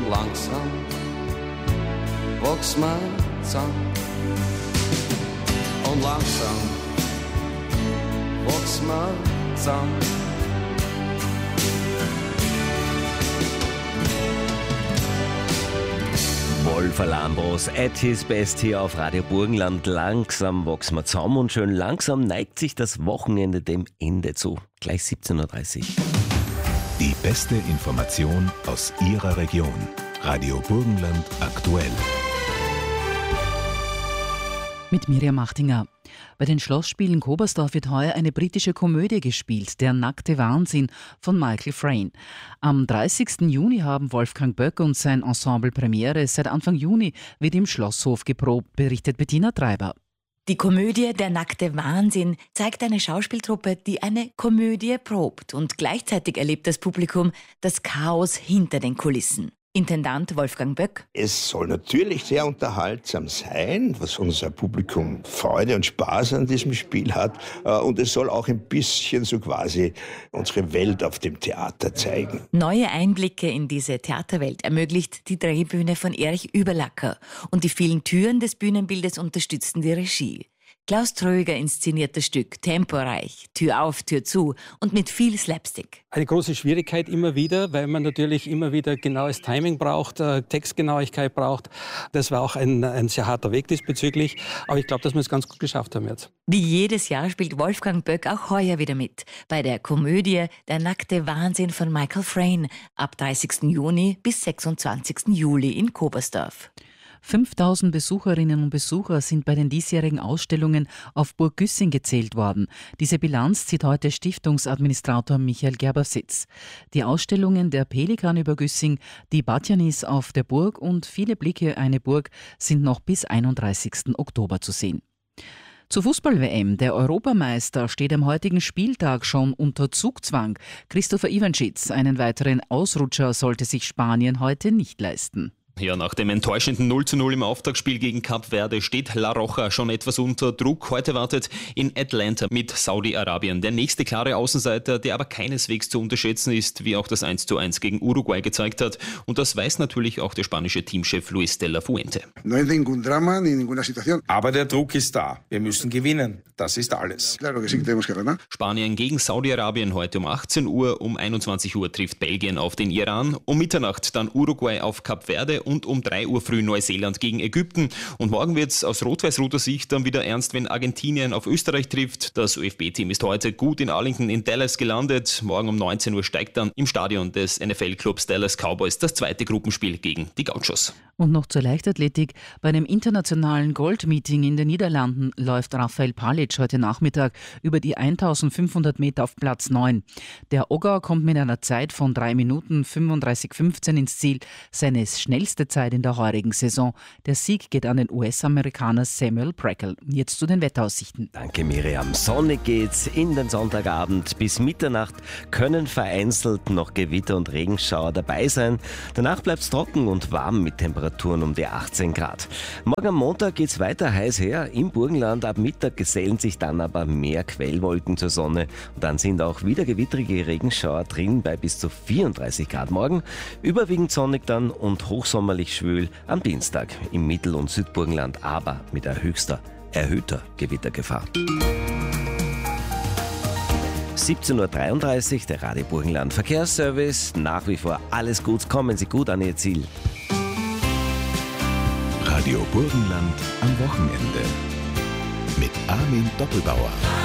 und langsam wachsen wir zusammen. Und langsam wachsen wir zusammen. Wolf Alambros at his best hier auf Radio Burgenland. Langsam wachsen wir zusammen und schön langsam neigt sich das Wochenende dem Ende zu. Gleich 17.30 Uhr. Die beste Information aus Ihrer Region. Radio Burgenland aktuell. Mit Miriam Machtinger. Bei den Schlossspielen Kobersdorf wird heuer eine britische Komödie gespielt, Der nackte Wahnsinn von Michael Frayn. Am 30. Juni haben Wolfgang Böck und sein Ensemble Premiere. Seit Anfang Juni wird im Schlosshof geprobt, berichtet Bettina Treiber. Die Komödie Der nackte Wahnsinn zeigt eine Schauspieltruppe, die eine Komödie probt, und gleichzeitig erlebt das Publikum das Chaos hinter den Kulissen. Intendant Wolfgang Böck. Es soll natürlich sehr unterhaltsam sein, was unser Publikum Freude und Spaß an diesem Spiel hat. Und es soll auch ein bisschen so quasi unsere Welt auf dem Theater zeigen. Neue Einblicke in diese Theaterwelt ermöglicht die Drehbühne von Erich Überlacker. Und die vielen Türen des Bühnenbildes unterstützen die Regie. Klaus Tröger inszeniert das Stück temporeich, Tür auf, Tür zu und mit viel Slapstick. Eine große Schwierigkeit immer wieder, weil man natürlich immer wieder genaues Timing braucht, Textgenauigkeit braucht. Das war auch ein sehr harter Weg diesbezüglich, aber ich glaube, dass wir es ganz gut geschafft haben jetzt. Wie jedes Jahr spielt Wolfgang Böck auch heuer wieder mit bei der Komödie Der nackte Wahnsinn von Michael Frayn ab 30. Juni bis 26. Juli in Kobersdorf. 5000 Besucherinnen und Besucher sind bei den diesjährigen Ausstellungen auf Burg Güssing gezählt worden. Diese Bilanz zieht heute Stiftungsadministrator Michael Gerber-Sitz. Die Ausstellungen der Pelikan über Güssing, die Batjanis auf der Burg und viele Blicke eine Burg sind noch bis 31. Oktober zu sehen. Zur Fußball-WM. Der Europameister steht am heutigen Spieltag schon unter Zugzwang. Christopher Ivanschitz, einen weiteren Ausrutscher sollte sich Spanien heute nicht leisten. Ja, nach dem enttäuschenden 0:0 im Auftaktspiel gegen Kap Verde steht La Roja schon etwas unter Druck. Heute wartet in Atlanta mit Saudi-Arabien der nächste klare Außenseiter, der aber keineswegs zu unterschätzen ist, wie auch das 1:1 gegen Uruguay gezeigt hat. Und das weiß natürlich auch der spanische Teamchef Luis de la Fuente. Aber der Druck ist da. Wir müssen gewinnen. Das ist alles. Spanien gegen Saudi-Arabien heute um 18 Uhr. Um 21 Uhr trifft Belgien auf den Iran. Um Mitternacht dann Uruguay auf Kap Verde. Und um 3 Uhr früh Neuseeland gegen Ägypten. Und morgen wird es aus rot-weiß-roter Sicht dann wieder ernst, wenn Argentinien auf Österreich trifft. Das ÖFB-Team ist heute gut in Arlington in Dallas gelandet. Morgen um 19 Uhr steigt dann im Stadion des NFL-Clubs Dallas Cowboys das zweite Gruppenspiel gegen die Gauchos. Und noch zur Leichtathletik. Bei einem internationalen Goldmeeting in den Niederlanden läuft Rafael Palic heute Nachmittag über die 1500 Meter auf Platz 9. Der Ogger kommt mit einer Zeit von 3 Minuten 35,15 ins Ziel, seine schnellste Zeit in der heurigen Saison. Der Sieg geht an den US-Amerikaner Samuel Preckle. Jetzt zu den Wetteraussichten. Danke Miriam. Sonnig geht's in den Sonntagabend. Bis Mitternacht können vereinzelt noch Gewitter und Regenschauer dabei sein. Danach bleibt's trocken und warm mit Temperaturen um die 18 Grad. Morgen am Montag geht's weiter heiß her. Im Burgenland ab Mittag gesellen sich dann aber mehr Quellwolken zur Sonne. Und dann sind auch wieder gewittrige Regenschauer drin bei bis zu 34 Grad. Morgen überwiegend sonnig dann und hochsommerlich schwül am Dienstag im Mittel- und Südburgenland, aber mit erhöhter Gewittergefahr. 17.33 Uhr, der Radio Burgenland Verkehrsservice. Nach wie vor alles gut, kommen Sie gut an Ihr Ziel. Radio Burgenland am Wochenende. Mit Armin Doppelbauer.